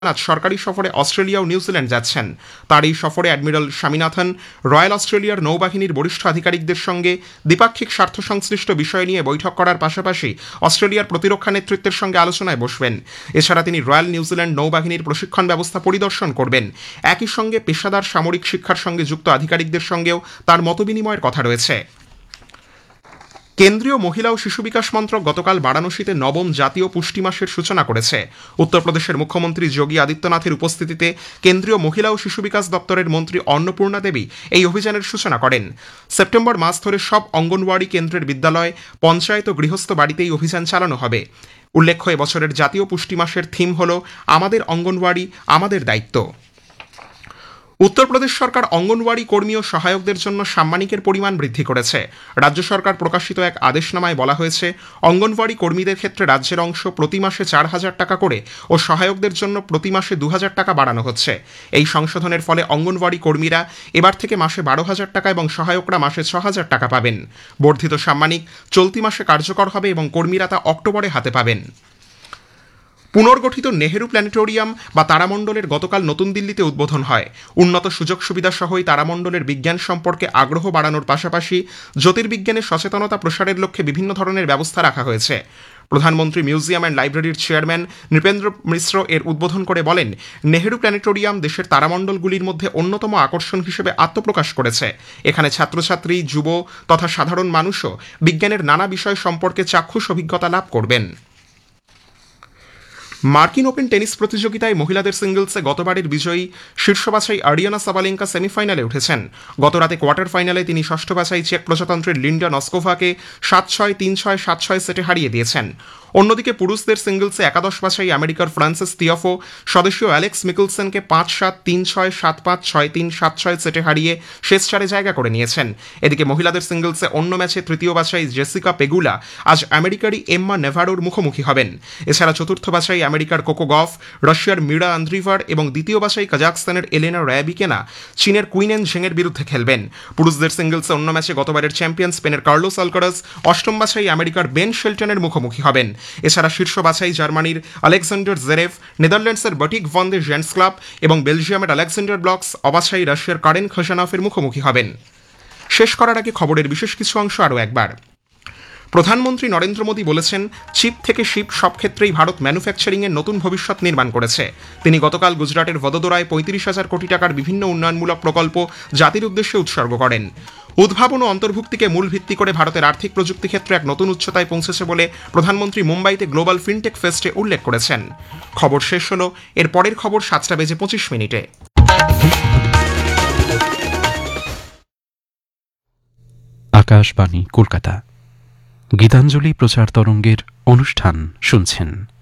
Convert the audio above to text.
আজ সরকারি সফরে অস্ট্রেলিয়া ও নিউজিল্যান্ড যাচ্ছেন। তার এই সফরে অ্যাডমিরাল স্বামীনাথন রয়্যাল অস্ট্রেলিয়ার নৌবাহিনীর বরিষ্ঠ আধিকারিকদের সঙ্গে দ্বিপাক্ষিক স্বার্থ সংশ্লিষ্ট বিষয় নিয়ে বৈঠক করার পাশাপাশি অস্ট্রেলিয়ার প্রতিরক্ষা নেতৃত্বের সঙ্গে আলোচনায় বসবেন। এছাড়া তিনি রয়্যাল নিউজিল্যান্ড নৌবাহিনীর প্রশিক্ষণ ব্যবস্থা পরিদর্শন করবেন। একই সঙ্গে পেশাদার সামরিক শিক্ষার সঙ্গে যুক্ত আধিকারিকদের সঙ্গেও তার মতবিনিময়ের কথা রয়েছে। কেন্দ্রীয় মহিলা ও শিশু বিকাশ মন্ত্রক গতকাল বারাণসীতে নবম জাতীয় পুষ্টি মাসের সূচনা করেছে। উত্তরপ্রদেশের মুখ্যমন্ত্রী যোগী আদিত্যনাথের উপস্থিতিতে কেন্দ্রীয় মহিলা ও শিশু বিকাশ দপ্তরের মন্ত্রী অন্নপূর্ণা দেবী এই অভিযানের সূচনা করেন। সেপ্টেম্বর মাস ধরে সব অঙ্গনওয়াড়ি কেন্দ্রের বিদ্যালয়, পঞ্চায়েত ও গৃহস্থ বাড়িতে এই অভিযান চালানো হবে। উল্লেখ্য, এবছরের জাতীয় পুষ্টি মাসের থিম হল আমাদের অঙ্গনওয়াড়ি আমাদের দায়িত্ব। উত্তরপ্রদেশ সরকার অঙ্গনওয়াড়ি কর্মী ও সহায়কদের জন্য সাম্মানিকের পরিমাণ বৃদ্ধি করেছে। রাজ্য সরকার প্রকাশিত এক আদেশনামায় বলা হয়েছে, অঙ্গনওয়াড়ি কর্মীদের ক্ষেত্রে রাজ্যের অংশ প্রতি মাসে 4,000 টাকা করে ও সহায়কদের জন্য প্রতি মাসে 2,000 টাকা বাড়ানো হচ্ছে। এই সংশোধনের ফলে অঙ্গনওয়াড়ি কর্মীরা এবার থেকে মাসে 12,000 টাকা এবং সহায়করা মাসে 6,000 টাকা পাবেন। বর্ধিত সাম্মানিক চলতি মাসে কার্যকর হবে এবং কর্মীরা তা অক্টোবরে হাতে পাবেন। পুনর্গঠিত নেহেরু প্ল্যানেটোরিয়াম বা তারামণ্ডলের গতকাল নতুন দিল্লিতে উদ্বোধন হয়। উন্নত সুযোগ সুবিধা সহ এই তারামণ্ডলের বিজ্ঞান সম্পর্কে আগ্রহ বাড়ানোর পাশাপাশি জ্যোতির্বিজ্ঞানের সচেতনতা প্রসারের লক্ষ্যে বিভিন্ন ধরনের ব্যবস্থা রাখা হয়েছে। প্রধানমন্ত্রী মিউজিয়াম অ্যান্ড লাইব্রেরির চেয়ারম্যান নৃপেন্দ্র মিশ্র এর উদ্বোধন করে বলেন, নেহেরু প্ল্যানেটোরিয়াম দেশের তারামণ্ডলগুলির মধ্যে অন্যতম আকর্ষণ হিসেবে আত্মপ্রকাশ করেছে। এখানে ছাত্রছাত্রী, যুব তথা সাধারণ মানুষও বিজ্ঞানের নানা বিষয় সম্পর্কে চাক্ষুষ অভিজ্ঞতা লাভ করবেন। মার্কিন ওপেন টেনিস প্রতিযোগিতায় মহিলাদের সিঙ্গলসে গতবারের বিজয়ী শীর্ষ বাছাই আরিয়ানা সাবালেঙ্কা সেমিফাইনালে উঠেছেন। গতরাতে কোয়ার্টার ফাইনালে তিনি ষষ্ঠ বাছাই চেক প্রজাতন্ত্রের লিন্ডা নস্কোভাকে 7-6, 3-6, 7-6 সেটে হারিয়ে দিয়েছেন। অন্যদিকে পুরুষদের সিঙ্গলসে একাদশ বাছাই আমেরিকার ফ্রান্সিস তিয়াফো স্বদেশীয় অ্যালেক্স মিকেলসেনকে 5-7, 3-6, 7-5, 6-3, 7-6 সেটে হারিয়ে শেষ চারে জায়গা করে নিয়েছেন। এদিকে মহিলাদের সিঙ্গলসে অন্য ম্যাচে তৃতীয় বাছাই জেসিকা পেগুলা আজ আমেরিকারই এম্মা নেভারোর মুখোমুখি হবেন। এছাড়া চতুর্থ বাছাই আমেরিকার কোকো গফ, রাশিয়ার মিরা আন্দ্রিভার এবং দ্বিতীয় বাছাই কাজাখস্তানের এলেনা র্যাবিকেনা চীনের কুইনেন ঝেংয়ের বিরুদ্ধে খেলবেন। পুরুষদের সিঙ্গলসে অন্য ম্যাচে গতবারের চ্যাম্পিয়ন স্পেনের কার্লোস আলকারাজ অষ্টম বাছাই আমেরিকার বেন শেলটনের মুখোমুখি হবেন। এছাড়া শীর্ষ বাছাই জার্মানির আলেকজান্ডার জেরেভ, নেদারল্যান্ডসের বাটিক ভন দে জেন্টসক্লাব এবং বেলজিয়ামের আলেকজান্ডার ব্লকস অবাছাই রাশিয়ার কারেন খসানফের মুখোমুখি হবেন। শেষ করার আগে খবরের বিশেষ কিছু অংশ আরও একবার। প্রধানমন্ত্রী নরেন্দ্র মোদী বলেছেন, চিপ থেকে শিপ সব ক্ষেত্রেই ভারত ম্যানুফ্যাকচারিংয়ের নতুন ভবিষ্যৎ নির্মাণ করেছে। তিনি গতকাল গুজরাটের ভদোদরায় 35,000 কোটি টাকার বিভিন্ন উন্নয়নমূলক প্রকল্প জাতির উদ্দেশ্যে উৎসর্গ করেন। উদ্ভাবন ও অন্তর্ভুক্তিকে মূল ভিত্তি করে ভারতের আর্থিক প্রযুক্তি ক্ষেত্রে এক নতুন উচ্চতায় পৌঁছেছে বলে প্রধানমন্ত্রী মুম্বাইতে গ্লোবাল ফিনটেক ফেস্টে উল্লেখ করেছেন। খবর শেষ হলো। এর পরের খবর 7:25। আকাশবাণী কলকাতা। গীতাঞ্জলি প্রচার তরঙ্গের অনুষ্ঠান শুনছেন।